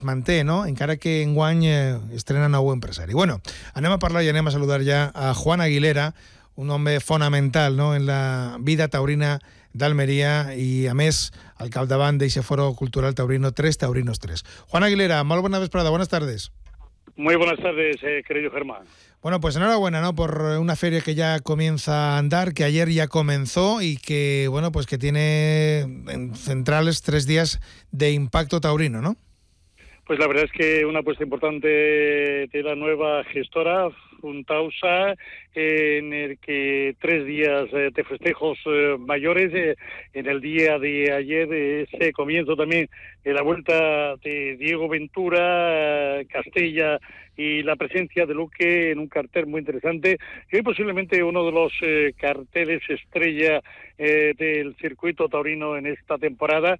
manté, no? Encara que enguany estrena nou empresari. Bueno, anem a parlar i anem a saludar ja a Juan Aguilera, un home fonamental, no?, en la vida taurina d'Almeria i, a més, al capdavant d'eixe foro cultural taurino 3 Taurinos 3. Juan Aguilera, molt bona vesprada, buenas tardes. Muy buenas tardes, querido Germán. Bueno, pues enhorabuena, ¿no?, por una feria que ya comienza a andar, que ayer ya comenzó y que, bueno, pues que tiene en centrales 3 días de impacto taurino, ¿no? Pues la verdad es que una apuesta importante de la nueva gestora, Funtausa, en el que 3 días de festejos mayores. En el día de ayer, ese comienzo también de la vuelta de Diego Ventura, Castella y la presencia de Luque en un cartel muy interesante, y hoy posiblemente uno de los carteles estrella del circuito taurino en esta temporada,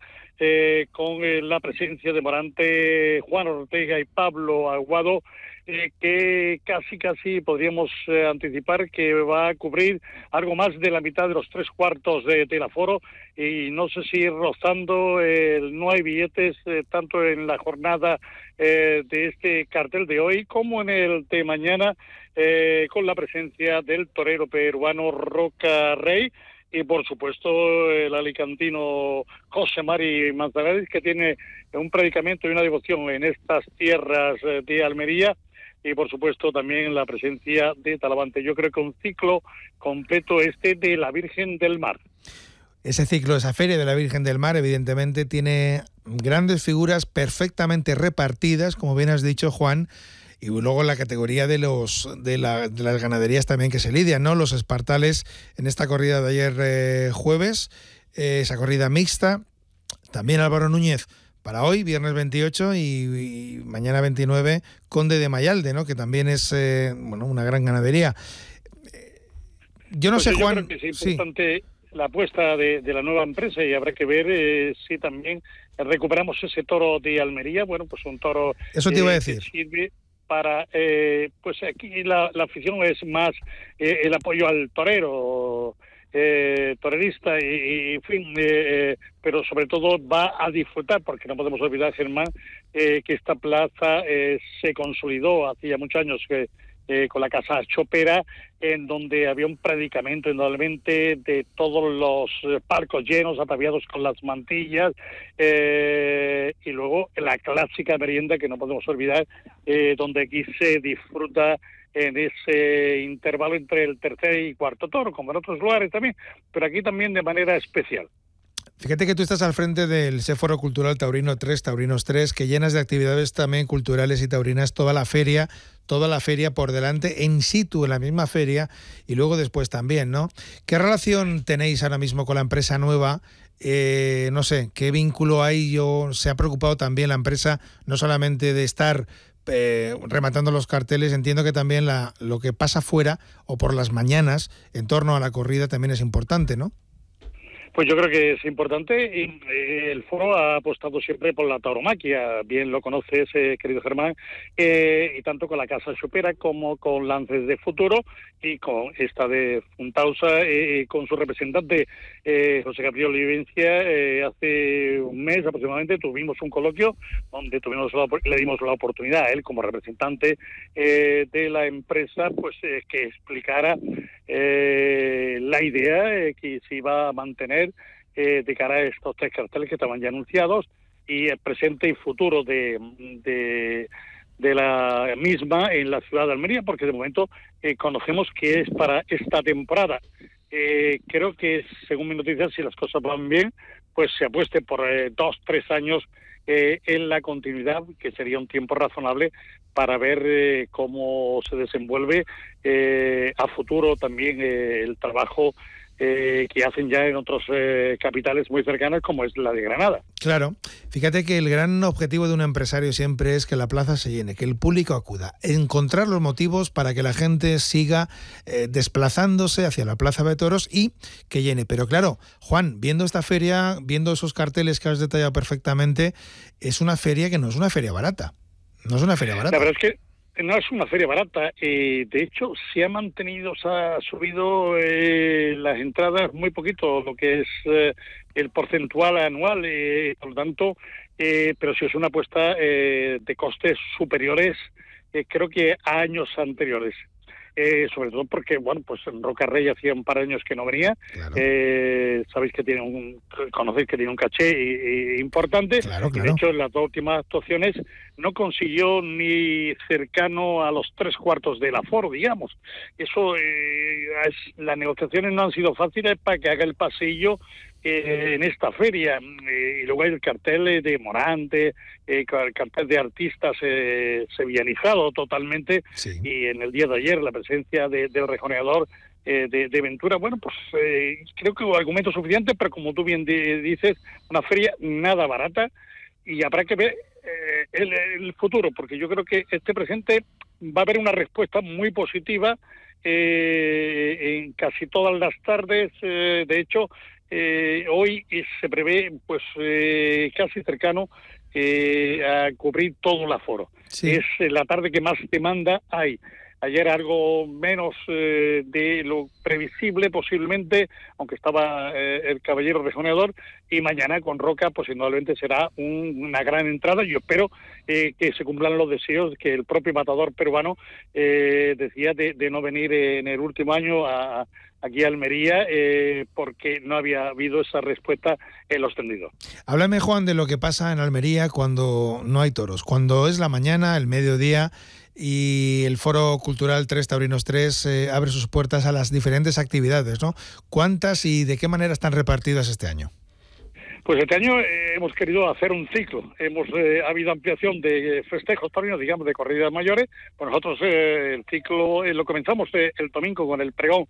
con la presencia de Morante, Juan Ortega y Pablo Aguado, que casi podríamos anticipar que va a cubrir algo más de la mitad de los 3/4 del aforo, y no sé si rozando no hay billetes tanto en la jornada de este cartel de hoy como en el de mañana, con la presencia del torero peruano Roca Rey y por supuesto el alicantino José Mari Manzanares, que tiene un predicamento y una devoción en estas tierras de Almería, y por supuesto también la presencia de Talavante. Yo creo que un ciclo completo de la Virgen del Mar. Ese ciclo, esa feria de la Virgen del Mar, evidentemente tiene grandes figuras perfectamente repartidas, como bien has dicho, Juan, y luego la categoría de las ganaderías también que se lidian, ¿no? Los espartales en esta corrida de ayer jueves, esa corrida mixta, también Álvaro Núñez para hoy, viernes 28, y mañana 29, Conde de Mayalde, ¿no?, que también es una gran ganadería. Yo no sé, Juan... Yo creo que es importante la apuesta de la nueva empresa, y habrá que ver si también recuperamos ese toro de Almería. Bueno, pues un toro... Eso te iba a decir. Que sirve para... pues aquí la afición es más el apoyo al torero, torerista, y en fin, pero sobre todo va a disfrutar, porque no podemos olvidar, Germán, que esta plaza se consolidó hace ya muchos años con la Casa Chopera, en donde había un predicamento indudablemente de todos los palcos llenos, ataviados con las mantillas, y luego la clásica merienda que no podemos olvidar, donde aquí se disfruta en ese intervalo entre el tercer y cuarto toro, como en otros lugares también, pero aquí también de manera especial. Fíjate que tú estás al frente del Foro Cultural Taurino 3, Taurinos 3, que llenas de actividades también culturales y taurinas toda la feria por delante, en situ, en la misma feria, y luego después también, ¿no? ¿Qué relación tenéis ahora mismo con la empresa nueva? No sé, ¿qué vínculo hay? ¿Se ha preocupado también la empresa no solamente de estar rematando los carteles? Entiendo que también lo que pasa fuera o por las mañanas en torno a la corrida también es importante, ¿no? Pues yo creo que es importante, y el foro ha apostado siempre por la tauromaquia, bien lo conoces, querido Germán, y tanto con la Casa Chopera como con Lances de Futuro, y con esta de Funtausa, con su representante José Gabriel Olivencia. Hace un mes aproximadamente tuvimos un coloquio donde le dimos la oportunidad a él, como representante de la empresa, pues que explicara la idea que se iba a mantener de cara a estos 3 carteles que estaban ya anunciados, y el presente y futuro de la misma en la ciudad de Almería, porque de momento conocemos que es para esta temporada. Creo que, según mi noticia, si las cosas van bien, pues se apueste por 2-3 años en la continuidad, que sería un tiempo razonable para ver cómo se desenvuelve a futuro también el trabajo que hacen ya en otros capitales muy cercanas, como es la de Granada. Claro, fíjate que el gran objetivo de un empresario siempre es que la plaza se llene, que el público acuda, encontrar los motivos para que la gente siga desplazándose hacia la Plaza de Toros y que llene. Pero claro, Juan, viendo esta feria, viendo esos carteles que has detallado perfectamente, es una feria que no es una feria barata. No es una feria barata. La verdad es que no es una feria barata. De hecho, se ha subido las entradas muy poquito, lo que es el porcentual anual. Por lo tanto, pero sí es una apuesta de costes superiores, creo que a años anteriores. Sobre todo porque, bueno, pues en Roca Rey hacía un par de años que no venía. Claro. Sabéis que conocéis que tiene un caché importante. Claro. Y de hecho, en las dos últimas actuaciones no consiguió ni cercano a los 3/4 del aforo, digamos. Eso, las negociaciones no han sido fáciles para que haga el pasillo en esta feria. Y luego hay el cartel de Morante, el cartel de artistas sevillanizado totalmente, Sí. y en el día de ayer la presencia del rejoneador de Ventura. Bueno, pues creo que hubo argumentos suficientes, pero como tú bien dices, una feria nada barata, y habrá que ver el futuro, porque yo creo que este presente va a haber una respuesta muy positiva en casi todas las tardes. De hecho, hoy se prevé pues casi cercano a cubrir todo el aforo. Sí. Es la tarde que más demanda hay. Ayer algo menos de lo previsible posiblemente, aunque estaba el caballero rejoneador, y mañana con Roca pues indudablemente será una gran entrada. Yo espero que se cumplan los deseos que el propio matador peruano decía de no venir en el último año aquí a Almería, porque no había habido esa respuesta en los tendidos. Háblame, Juan, de lo que pasa en Almería cuando no hay toros, cuando es la mañana, el mediodía, y el Foro Cultural 3 Taurinos 3 abre sus puertas a las diferentes actividades, ¿no? ¿Cuántas y de qué manera están repartidas este año? Pues este año hemos querido hacer un ciclo. Ha habido ampliación de festejos taurinos, digamos, de corridas mayores. Pues nosotros el ciclo lo comenzamos el domingo con el pregón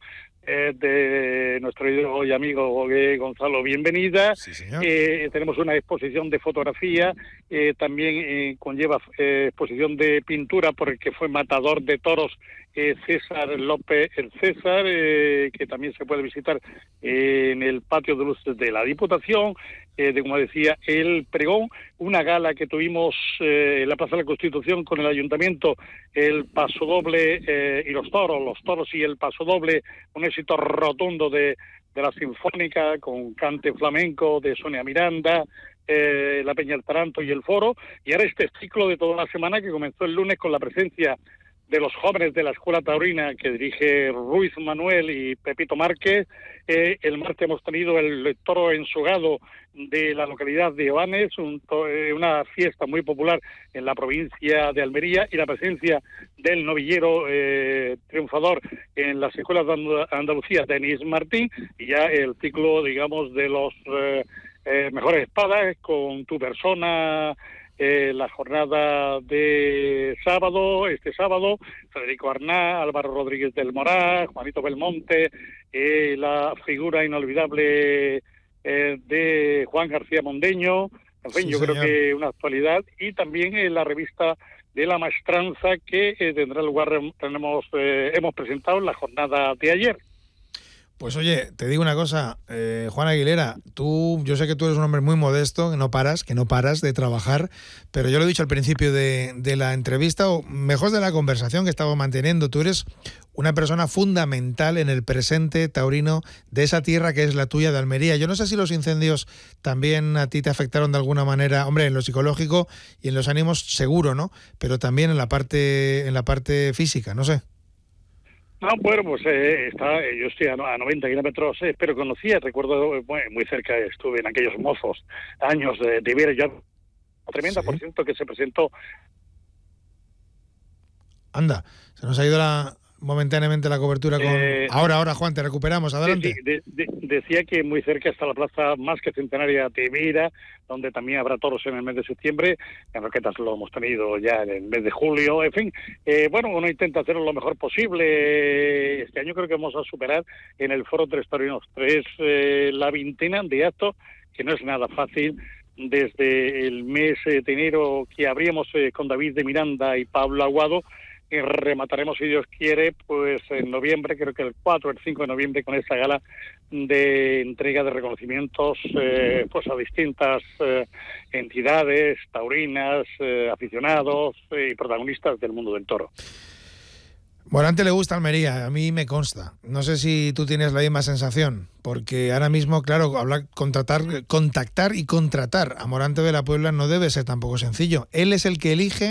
de nuestro ídolo y amigo Gonzalo Bienvenida. Sí, señor. Tenemos una exposición de fotografía, también conlleva exposición de pintura por el que fue matador de toros, César López el César, que también se puede visitar en el patio de luces de la Diputación. Como decía, el pregón, una gala que tuvimos en la Plaza de la Constitución con el Ayuntamiento, el pasodoble y los toros y el pasodoble, un éxito rotundo de la Sinfónica, con cante flamenco de Sonia Miranda, la Peña del Taranto y el Foro, y ahora este ciclo de toda la semana que comenzó el lunes con la presencia de los jóvenes de la Escuela Taurina que dirige Ruiz Manuel y Pepito Márquez. El martes hemos tenido el toro ensogado de la localidad de Oanes, una fiesta muy popular en la provincia de Almería, y la presencia del novillero triunfador en las escuelas de Andalucía, Denis Martín, y ya el ciclo, digamos, de los mejores espadas con tu persona. La jornada de este sábado, Federico Arná, Álvaro Rodríguez del Moral, Juanito Belmonte, la figura inolvidable de Juan García Mondeño. En fin, Sí, yo señor. creo que una actualidad, y también la revista de la maestranza que tendrá lugar, hemos presentado en la jornada de ayer. Pues oye, te digo una cosa, Juan Aguilera, yo sé que tú eres un hombre muy modesto, que no paras de trabajar, pero yo lo he dicho al principio de la entrevista, o mejor de la conversación que estamos manteniendo, tú eres una persona fundamental en el presente taurino de esa tierra que es la tuya de Almería. Yo no sé si los incendios también a ti te afectaron de alguna manera, hombre, en lo psicológico y en los ánimos seguro, ¿no? Pero también en la parte física, no sé. No, bueno, pues yo estoy a 90 kilómetros, pero conocía, recuerdo muy cerca, estuve en aquellos mozos años de ver ya tremenda, Sí. por cierto, que se presentó. Anda, se nos ha ido momentáneamente la cobertura con... Ahora, Juan, te recuperamos, adelante. Decía que muy cerca está la plaza más que centenaria de Mira, donde también habrá toros en el mes de septiembre. En Roquetas lo hemos tenido ya en el mes de julio. En fin, uno intenta hacerlo lo mejor posible. Este año creo que vamos a superar en el Foro 3 Taurinos 3 la veintena de actos, que no es nada fácil. Desde el mes de enero que abrimos con David de Miranda y Pablo Aguado, y remataremos, si Dios quiere, pues en noviembre, creo que el 4 o el 5 de noviembre, con esta gala de entrega de reconocimientos pues a distintas entidades taurinas, aficionados y protagonistas del mundo del toro. Morante le gusta Almería, a mí me consta. No sé si tú tienes la misma sensación, porque ahora mismo, claro, contactar y contratar a Morante de la Puebla no debe ser tampoco sencillo. Él es el que elige